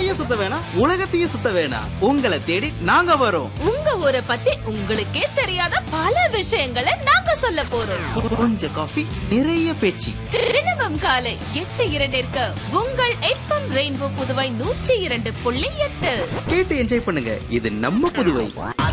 ஊரையும் சுத்த வேணாம், உலகத்தையும் சுத்த வேணாம். உங்களை தேடி நாங்க வரோம். உங்க ஊரை பத்தி உங்களுக்கே தெரியாத பல விஷயங்களை நாங்க சொல்ல போறோம். கொஞ்சம் காஃபி, நிறைய பேச்சு. தினமும் காலை 8:02 உங்கள் எஃப்எம் ரெயின்போ புதுவை 102.8 கேட்டு என்ஜாய் பண்ணுங்க. இது நம்ம புதுவை.